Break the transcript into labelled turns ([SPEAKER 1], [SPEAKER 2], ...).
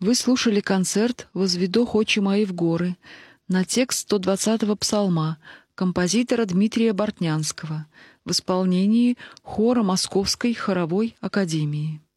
[SPEAKER 1] Вы слушали концерт «Возведох очи мои в горы» на текст 120-го псалма композитора Дмитрия Бортнянского в исполнении хора Московской хоровой академии.